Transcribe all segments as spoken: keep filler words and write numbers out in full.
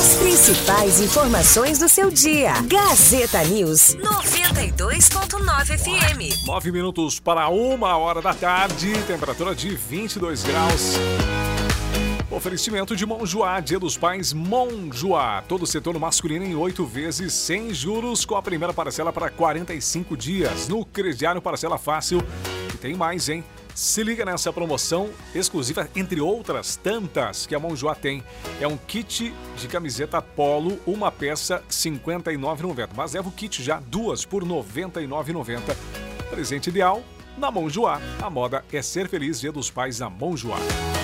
As principais informações do seu dia. Gazeta News noventa e dois ponto nove F M. Nove minutos para uma hora da tarde, temperatura de vinte e dois graus. Oferecimento de Monjoá, Dia dos Pais Monjoá. Todo o setor masculino em oito vezes, sem juros, com a primeira parcela para quarenta e cinco dias. No crediário, parcela fácil. E tem mais, hein? Se liga nessa promoção exclusiva, entre outras tantas que a Monjoá tem. É um kit de camiseta polo, uma peça cinquenta e nove reais e noventa centavos. Mas leva o kit já, duas por noventa e nove reais e noventa centavos. Presente ideal na Monjoá. A moda é ser feliz. Dia dos Pais na Monjoá.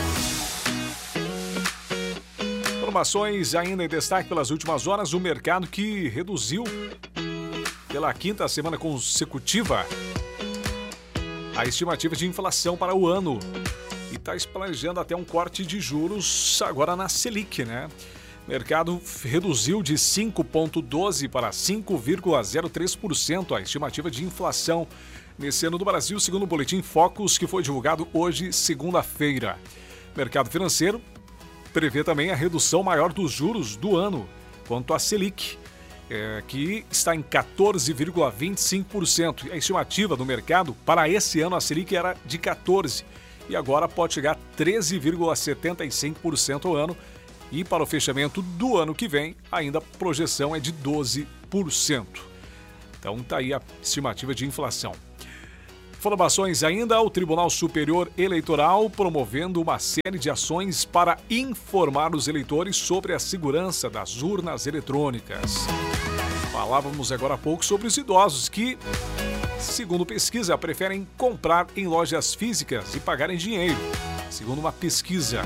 Informações ainda em destaque pelas últimas horas. O mercado que reduziu pela quinta semana consecutiva a estimativa de inflação para o ano e está planejando até um corte de juros agora na Selic, né? O mercado reduziu de cinco vírgula doze por cento para cinco vírgula zero três por cento a estimativa de inflação nesse ano do Brasil, segundo o Boletim Focus, que foi divulgado hoje, segunda-feira. O mercado financeiro prevê também a redução maior dos juros do ano quanto à Selic, É, que está em quatorze vírgula vinte e cinco por cento. E a estimativa do mercado para esse ano, a Selic era de quatorze por cento e agora pode chegar a treze vírgula setenta e cinco por cento ao ano. E para o fechamento do ano que vem, ainda a projeção é de doze por cento. Então está aí a estimativa de inflação. Informações ainda, o Tribunal Superior Eleitoral promovendo uma série de ações para informar os eleitores sobre a segurança das urnas eletrônicas. Falávamos agora há pouco sobre os idosos que, segundo pesquisa, preferem comprar em lojas físicas e pagar em dinheiro, segundo uma pesquisa.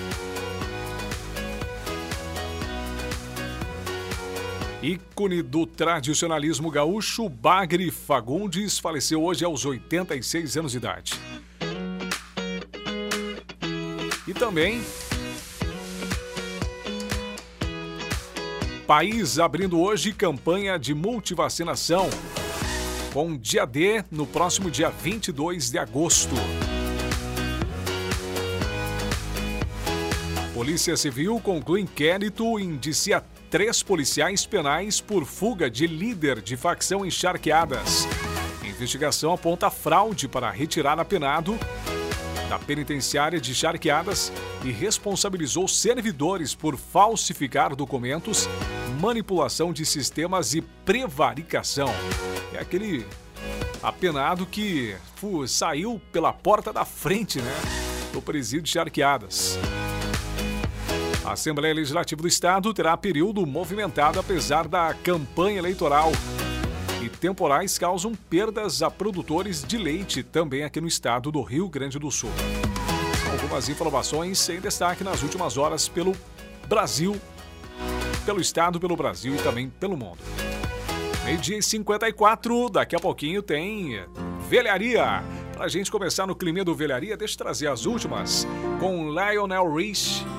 Ícone do tradicionalismo gaúcho, Bagre Fagundes, faleceu hoje aos oitenta e seis anos de idade. E também, país abrindo hoje campanha de multivacinação, com dia D no próximo dia vinte e dois de agosto. Polícia Civil conclui inquérito e indicia três policiais penais por fuga de líder de facção em Charqueadas. A investigação aponta fraude para retirar apenado da penitenciária de Charqueadas e responsabilizou servidores por falsificar documentos, manipulação de sistemas e prevaricação. É aquele apenado que fu, saiu pela porta da frente, né, do presídio de Charqueadas. A Assembleia Legislativa do Estado terá período movimentado apesar da campanha eleitoral. E temporais causam perdas a produtores de leite também aqui no estado do Rio Grande do Sul. São algumas informações em destaque nas últimas horas pelo Brasil, pelo estado, pelo Brasil e também pelo mundo. Meio-dia e cinquenta e quatro, daqui a pouquinho tem Velharia. Pra gente começar no clima do Velharia, deixa eu trazer as últimas com Lionel Rich